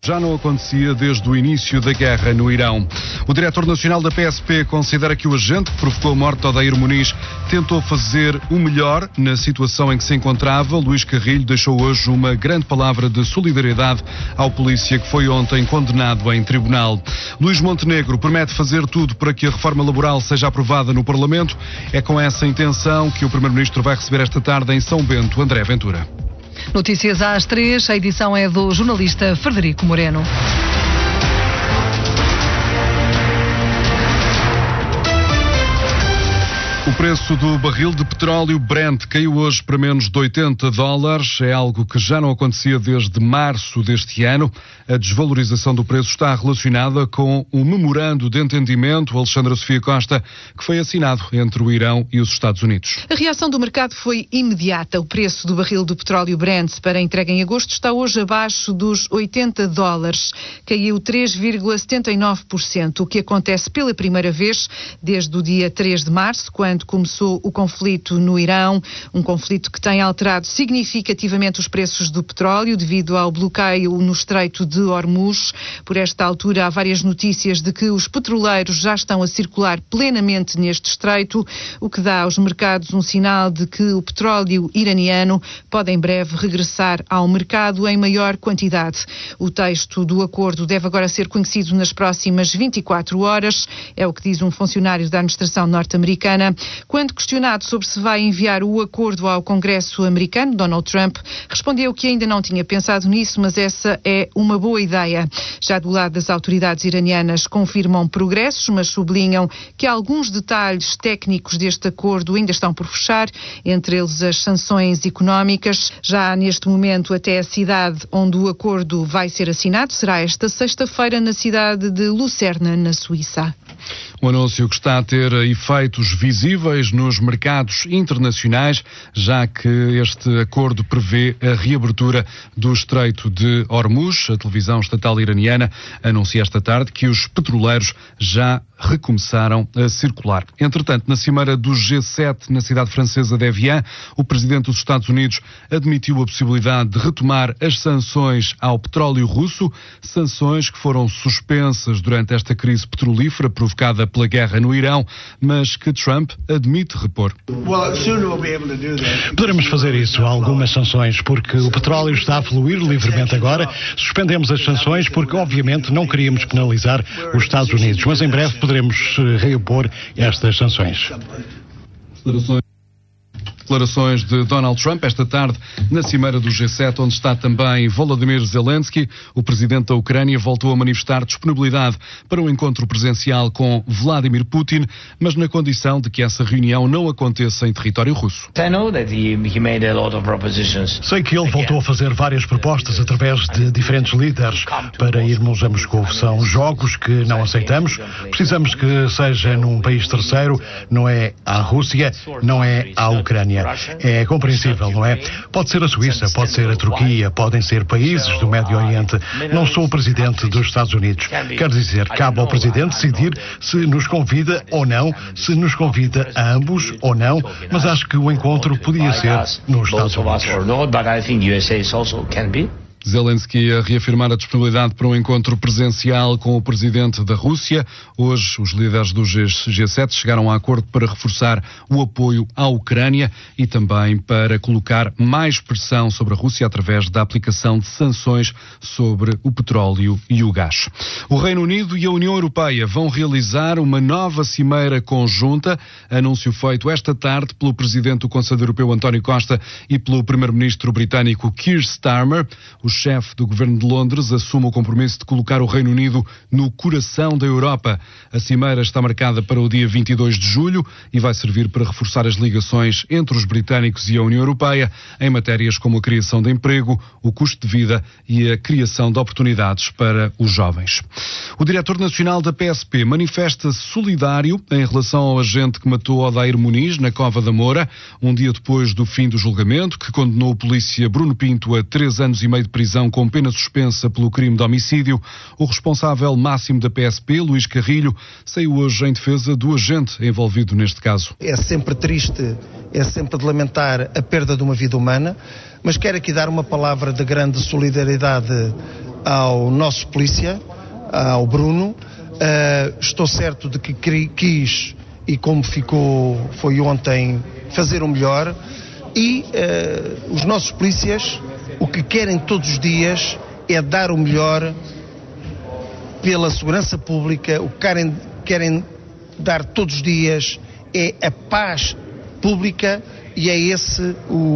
Já não acontecia desde o início da guerra no Irão. O diretor nacional da PSP considera que o agente que provocou a morte de Odair Muniz tentou fazer o melhor na situação em que se encontrava. Luís Carrilho deixou hoje uma grande palavra de solidariedade ao polícia que foi ontem condenado em tribunal. Luís Montenegro promete fazer tudo para que a reforma laboral seja aprovada no Parlamento. É com essa intenção que o Primeiro-Ministro vai receber esta tarde em São Bento André Ventura. Notícias às 3, a edição é do jornalista Frederico Moreno. O preço do barril de petróleo Brent caiu hoje para menos de $80. É algo que já não acontecia desde março deste ano. A desvalorização do preço está relacionada com um memorando de entendimento, Alexandra Sofia Costa, que foi assinado entre o Irão e os Estados Unidos. A reação do mercado foi imediata. O preço do barril de petróleo Brent para entrega em agosto está hoje abaixo dos $80. Caiu 3,79%, o que acontece pela primeira vez desde o dia 3 de março, quando começou o conflito no Irão, um conflito que tem alterado significativamente os preços do petróleo devido ao bloqueio no Estreito de Hormuz. Por esta altura há várias notícias de que os petroleiros já estão a circular plenamente neste estreito, o que dá aos mercados um sinal de que o petróleo iraniano pode em breve regressar ao mercado em maior quantidade. O texto do acordo deve agora ser conhecido nas próximas 24 horas, é o que diz um funcionário da administração norte-americana. Quando questionado sobre se vai enviar o acordo ao Congresso americano, Donald Trump respondeu que ainda não tinha pensado nisso, mas essa é uma boa ideia. Já do lado das autoridades iranianas confirmam progressos, mas sublinham que alguns detalhes técnicos deste acordo ainda estão por fechar, entre eles as sanções económicas. Já neste momento, até a cidade onde o acordo vai ser assinado será esta sexta-feira na cidade de Lucerna, na Suíça. Um anúncio que está a ter efeitos visíveis nos mercados internacionais, já que este acordo prevê a reabertura do Estreito de Hormuz. A televisão estatal iraniana anuncia esta tarde que os petroleiros já recomeçaram a circular. Entretanto, na cimeira do G7 na cidade francesa de Evian, o presidente dos Estados Unidos admitiu a possibilidade de retomar as sanções ao petróleo russo, sanções que foram suspensas durante esta crise petrolífera provocada pela guerra no Irão, mas que Trump admite repor. Poderemos fazer isso, algumas sanções, porque o petróleo está a fluir livremente agora. Suspendemos as sanções porque, obviamente, não queríamos penalizar os Estados Unidos, mas em breve poderemos reopor estas sanções. Declarações de Donald Trump esta tarde na cimeira do G7, onde está também Volodymyr Zelensky. O presidente da Ucrânia voltou a manifestar disponibilidade para um encontro presencial com Vladimir Putin, mas na condição de que essa reunião não aconteça em território russo. Sei que ele voltou a fazer várias propostas através de diferentes líderes para irmos a Moscou. São jogos que não aceitamos. Precisamos que seja num país terceiro, não é a Rússia, não é a Ucrânia. É compreensível, não é? Pode ser a Suíça, pode ser a Turquia, podem ser países do Médio Oriente. Não sou o presidente dos Estados Unidos. Quer dizer, cabe ao presidente decidir se nos convida ou não, se nos convida a ambos ou não, mas acho que o encontro podia ser nos Estados Unidos. Zelensky a reafirmar a disponibilidade para um encontro presencial com o presidente da Rússia. Hoje, os líderes do G7 chegaram a acordo para reforçar o apoio à Ucrânia e também para colocar mais pressão sobre a Rússia através da aplicação de sanções sobre o petróleo e o gás. O Reino Unido e a União Europeia vão realizar uma nova cimeira conjunta, anúncio feito esta tarde pelo presidente do Conselho Europeu, António Costa, e pelo primeiro-ministro britânico Keir Starmer. O chefe do governo de Londres assume o compromisso de colocar o Reino Unido no coração da Europa. A cimeira está marcada para o dia 22 de julho e vai servir para reforçar as ligações entre os britânicos e a União Europeia em matérias como a criação de emprego, o custo de vida e a criação de oportunidades para os jovens. O diretor nacional da PSP manifesta-se solidário em relação ao agente que matou Odair Muniz na Cova da Moura, um dia depois do fim do julgamento, que condenou o polícia Bruno Pinto a 3 anos e meio de prisão com pena suspensa pelo crime de homicídio. O responsável máximo da PSP, Luís Carrilho, saiu hoje em defesa do agente envolvido neste caso. É sempre triste, é sempre de lamentar a perda de uma vida humana, mas quero aqui dar uma palavra de grande solidariedade ao nosso polícia, ao Bruno. Estou certo de que quis, e como foi ontem, fazer o melhor. E os nossos polícias, o que querem todos os dias é dar o melhor pela segurança pública. O que querem dar todos os dias é a paz pública, e é esse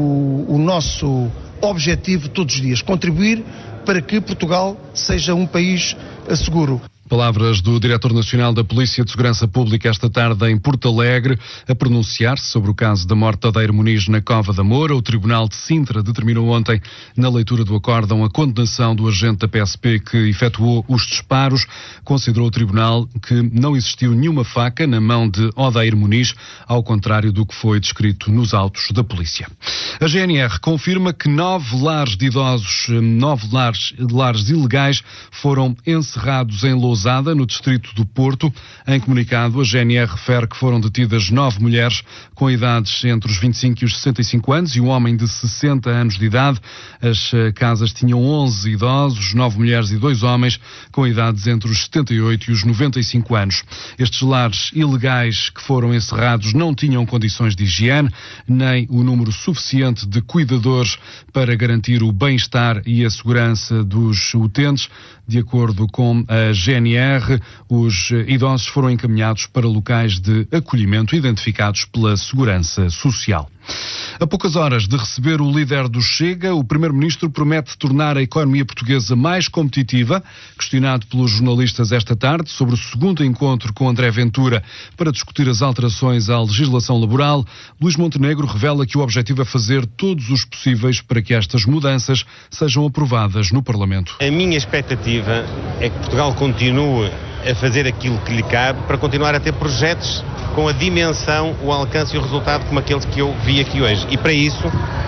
o nosso objetivo todos os dias, contribuir para que Portugal seja um país seguro. Palavras do Diretor Nacional da Polícia de Segurança Pública esta tarde em Porto Alegre, a pronunciar-se sobre o caso da morte de Odeiro Muniz na Cova da Moura. O Tribunal de Sintra determinou ontem, na leitura do acórdão, a condenação do agente da PSP que efetuou os disparos. Considerou o Tribunal que não existiu nenhuma faca na mão de Odeiro Muniz, ao contrário do que foi descrito nos autos da polícia. A GNR confirma que 9 lares de idosos, 9 lares ilegais foram encerrados em Lousada, no distrito do Porto. Em comunicado, a GNR refere que foram detidas 9 mulheres com idades entre os 25 e os 65 anos e um homem de 60 anos de idade. As casas tinham 11 idosos, 9 mulheres e 2 homens com idades entre os 78 e os 95 anos. Estes lares ilegais que foram encerrados não tinham condições de higiene, nem o número suficiente de cuidadores para garantir o bem-estar e a segurança dos utentes. De acordo com a GNR, os idosos foram encaminhados para locais de acolhimento identificados pela Segurança Social. A poucas horas de receber o líder do Chega, o Primeiro-Ministro promete tornar a economia portuguesa mais competitiva. Questionado pelos jornalistas esta tarde sobre o segundo encontro com André Ventura para discutir as alterações à legislação laboral, Luís Montenegro revela que o objetivo é fazer todos os possíveis para que estas mudanças sejam aprovadas no Parlamento. A minha expectativa é que Portugal continue a fazer aquilo que lhe cabe para continuar a ter projetos com a dimensão, o alcance e o resultado como aqueles que eu vi aqui hoje. E para isso,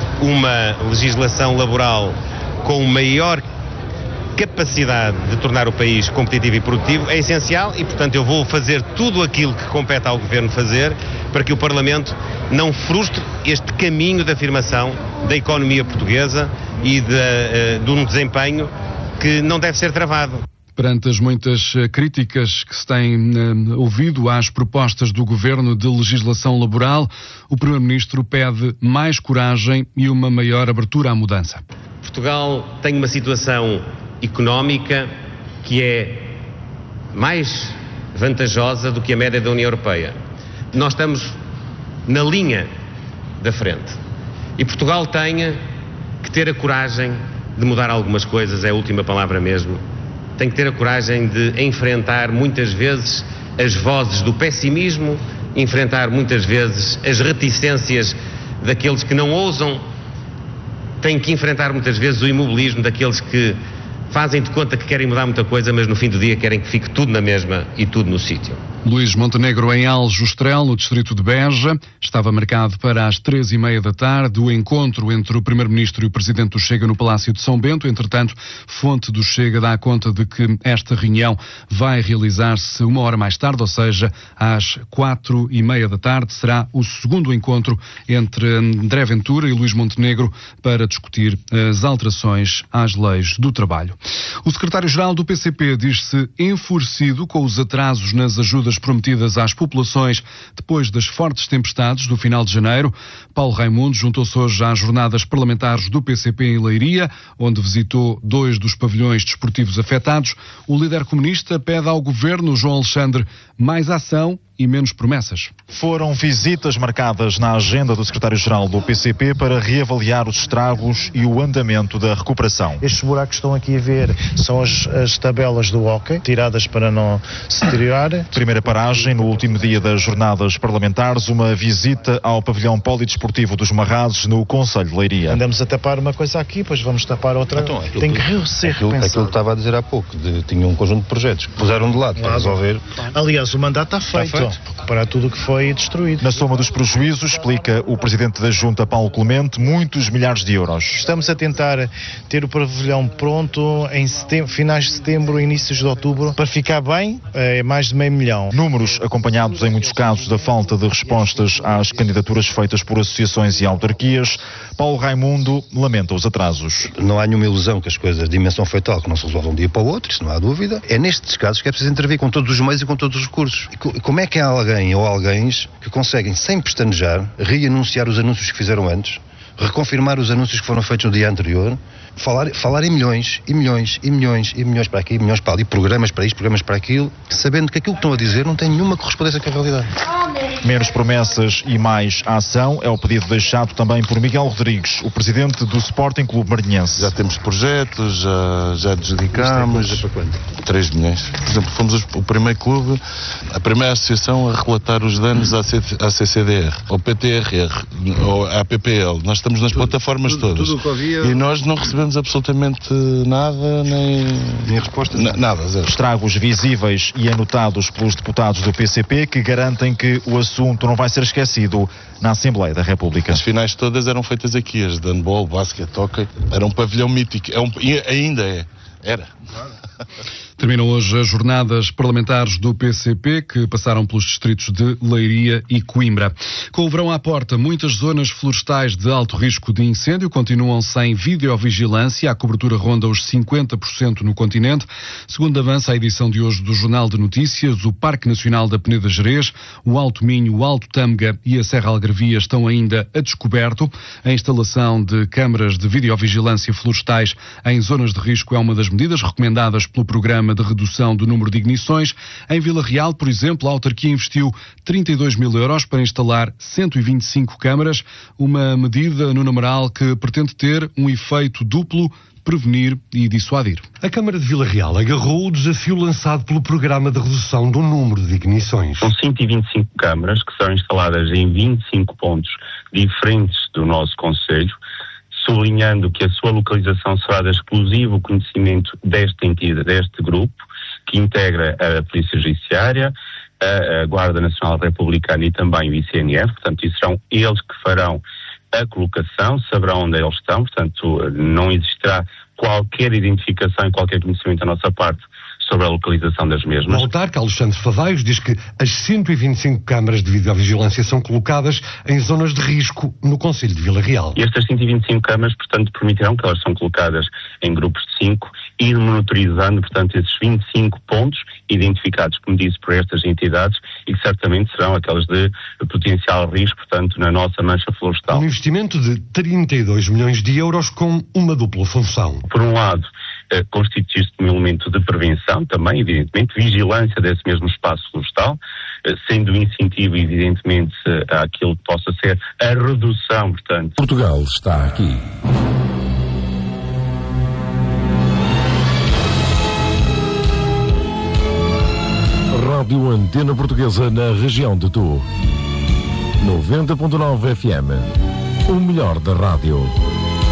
uma legislação laboral com maior capacidade de tornar o país competitivo e produtivo é essencial e, portanto, eu vou fazer tudo aquilo que compete ao Governo fazer para que o Parlamento não frustre este caminho de afirmação da economia portuguesa e de um desempenho que não deve ser travado. Perante as muitas críticas que se têm ouvido às propostas do Governo de legislação laboral, o Primeiro-Ministro pede mais coragem e uma maior abertura à mudança. Portugal tem uma situação económica que é mais vantajosa do que a média da União Europeia. Nós estamos na linha da frente. E Portugal tem que ter a coragem de mudar algumas coisas, é a última palavra mesmo. Tem que ter a coragem de enfrentar muitas vezes as vozes do pessimismo, enfrentar muitas vezes as reticências daqueles que não ousam, tem que enfrentar muitas vezes o imobilismo daqueles que fazem de conta que querem mudar muita coisa, mas no fim do dia querem que fique tudo na mesma e tudo no sítio. Luís Montenegro em Aljustrel, no distrito de Beja. Estava marcado para as 3h30 da tarde o encontro entre o Primeiro-Ministro e o Presidente do Chega no Palácio de São Bento. Entretanto, fonte do Chega dá conta de que esta reunião vai realizar-se uma hora mais tarde, ou seja, às 4h30 da tarde. Será o segundo encontro entre André Ventura e Luís Montenegro para discutir as alterações às leis do trabalho. O secretário-geral do PCP diz-se enfurecido com os atrasos nas ajudas prometidas às populações depois das fortes tempestades do final de janeiro. Paulo Raimundo juntou-se hoje às jornadas parlamentares do PCP em Leiria, onde visitou 2 dos pavilhões desportivos afetados. O líder comunista pede ao governo João Alexandre mais ação e menos promessas. Foram visitas marcadas na agenda do secretário-geral do PCP para reavaliar os estragos e o andamento da recuperação. Estes buracos que estão aqui a ver são as tabelas do hóquei, tiradas para não se deteriorar. Primeira paragem, no último dia das jornadas parlamentares, uma visita ao pavilhão polidesportivo dos Marrazes, no Concelho de Leiria. Andamos a tapar uma coisa aqui, depois vamos tapar outra. Então, tem que ser repensado. Aquilo que estava a dizer há pouco, tinha um conjunto de projetos que puseram de lado para resolver. Aliás, o mandato está feito. recuperar tudo o que foi destruído. Na soma dos prejuízos, explica o Presidente da Junta, Paulo Clemente, muitos milhares de euros. Estamos a tentar ter o pavilhão pronto em finais de setembro, inícios de outubro, para ficar bem, é mais de $500 mil. Números acompanhados em muitos casos da falta de respostas às candidaturas feitas por associações e autarquias. Paulo Raimundo lamenta os atrasos. Não há nenhuma ilusão que as coisas, a dimensão foi tal que não se resolve de um dia para o outro, isso não há dúvida. É nestes casos que é preciso intervir com todos os meios e com todos os recursos. E como é que há alguém ou alguém que conseguem, sem pestanejar, reanunciar os anúncios que fizeram antes, reconfirmar os anúncios que foram feitos no dia anterior, falar em milhões, e milhões, e milhões, e milhões para aqui, e milhões para ali, programas para isto, programas para aquilo, sabendo que aquilo que estão a dizer não tem nenhuma correspondência com a realidade. Menos promessas e mais ação é o pedido deixado também por Miguel Rodrigues, o presidente do Sporting Clube Marinhense. Já temos projetos, já adjudicámos 3 milhões. Por exemplo, fomos o primeiro clube, a primeira associação a relatar os danos à CCDR, ao PTRR, ou à PPL. Nós estamos nas plataformas todas. E nós não recebemos absolutamente nada, nem resposta. Nada, zero. Estragos visíveis e anotados pelos deputados do PCP que garantem que o assunto não vai ser esquecido na Assembleia da República. As finais todas eram feitas aqui, as de handball, basquete, hóquei. Era um pavilhão mítico. Ainda é. Era. Terminam hoje as jornadas parlamentares do PCP, que passaram pelos distritos de Leiria e Coimbra. Com o verão à porta, muitas zonas florestais de alto risco de incêndio continuam sem videovigilância. A cobertura ronda os 50% no continente. Segundo avança a edição de hoje do Jornal de Notícias, o Parque Nacional da Peneda Gerês, o Alto Minho, o Alto Tâmega e a Serra Algarvia estão ainda a descoberto. A instalação de câmaras de videovigilância florestais em zonas de risco é uma das medidas recomendadas pelo Programa de Redução do Número de Ignições. Em Vila Real, por exemplo, a autarquia investiu 32 mil euros para instalar 125 câmaras, uma medida no numeral que pretende ter um efeito duplo: prevenir e dissuadir. A Câmara de Vila Real agarrou o desafio lançado pelo Programa de Redução do Número de Ignições. São 125 câmaras que serão instaladas em 25 pontos diferentes do nosso concelho, sublinhando que a sua localização será de exclusivo conhecimento desta entidade, deste grupo, que integra a Polícia Judiciária, a Guarda Nacional Republicana e também o ICNF. Portanto, serão eles que farão a colocação, saberão onde eles estão. Portanto, não existirá qualquer identificação e qualquer conhecimento da nossa parte sobre a localização das mesmas. O autarca Alexandre Fadaios diz que as 125 câmaras de videovigilância são colocadas em zonas de risco no concelho de Vila Real. E estas 125 câmaras, portanto, permitirão que elas são colocadas em grupos de 5 e monitorizando, portanto, esses 25 pontos identificados, como disse, por estas entidades e que certamente serão aquelas de potencial risco, portanto, na nossa mancha florestal. Um investimento de 32 milhões de euros com uma dupla função. Por um lado, constitui-se um elemento de prevenção, também, evidentemente, vigilância desse mesmo espaço florestal, sendo incentivo, evidentemente, àquilo que possa ser a redução, portanto. Portugal está aqui. Rádio Antena Portuguesa na região de Tu. 90.9 FM. O melhor da rádio.